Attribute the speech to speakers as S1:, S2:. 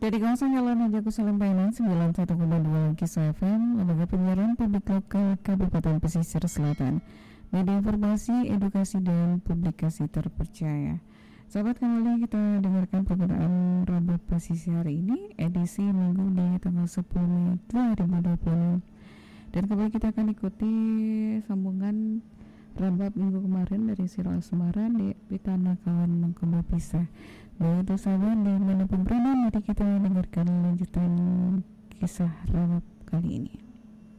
S1: Dari kawasan Jalan Haja Kusalempenan 91,2 Kisah FM, lembaga penyiaran publik lokal Kabupaten Pesisir Selatan, media informasi, edukasi dan publikasi terpercaya. Sahabat, kembali kita dengarkan penggunaan Rabab Pesisir hari ini, edisi Minggu di tanggal 10 Mei 2020. Dan kembali kita akan ikuti sambungan Rabab minggu kemarin dari Siro Asmaran di Tanah Kawan Kembali Pisah. Baik, sahabat, dimanapun berada, mari kita dengarkan lanjutan kisah Rabab kali ini.